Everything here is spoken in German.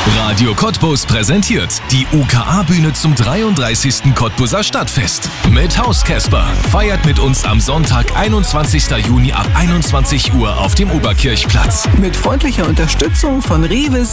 Radio Cottbus präsentiert die UKA-Bühne zum 33. Cottbuser Stadtfest. Mit Haus Casper. Feiert mit uns am Sonntag, 21. Juni ab 21 Uhr auf dem Oberkirchplatz. Mit freundlicher Unterstützung von Rewe,